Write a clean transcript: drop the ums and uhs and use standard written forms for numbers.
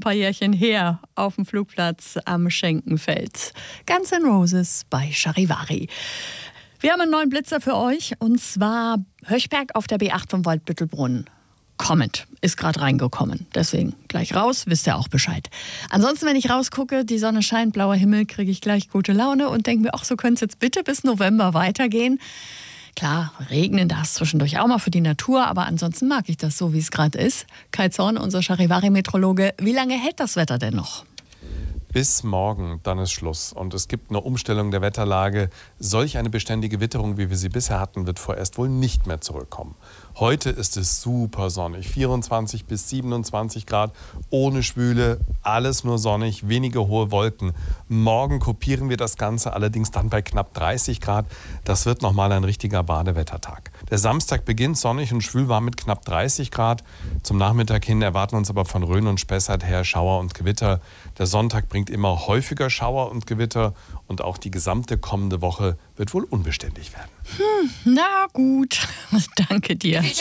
paar Jährchen her auf dem Flugplatz am Schenkenfeld. Guns N' Roses bei Charivari. Wir haben einen neuen Blitzer für euch, und zwar Höchberg auf der B8 vom Waldbüttelbrunnen. Comment ist gerade reingekommen. Deswegen gleich raus, wisst ihr auch Bescheid. Ansonsten, wenn ich rausgucke, die Sonne scheint, blauer Himmel, kriege ich gleich gute Laune und denke mir, ach, so könnte es jetzt bitte bis November weitergehen. Klar, regnen darf es zwischendurch auch mal für die Natur, aber ansonsten mag ich das so, wie es gerade ist. Kai Zorn, unser Charivari-Meteorologe, wie lange hält das Wetter denn noch? Bis morgen, dann ist Schluss. Und es gibt eine Umstellung der Wetterlage. Solch eine beständige Witterung, wie wir sie bisher hatten, wird vorerst wohl nicht mehr zurückkommen. Heute ist es super sonnig, 24 bis 27 Grad, ohne Schwüle, alles nur sonnig, wenige hohe Wolken. Morgen kopieren wir das Ganze allerdings dann bei knapp 30 Grad. Das wird nochmal ein richtiger Badewettertag. Der Samstag beginnt sonnig und schwülwarm mit knapp 30 Grad. Zum Nachmittag hin erwarten uns aber von Rhön und Spessart her Schauer und Gewitter. Der Sonntag bringt immer häufiger Schauer und Gewitter und auch die gesamte kommende Woche wird wohl unbeständig werden. Na gut, danke dir.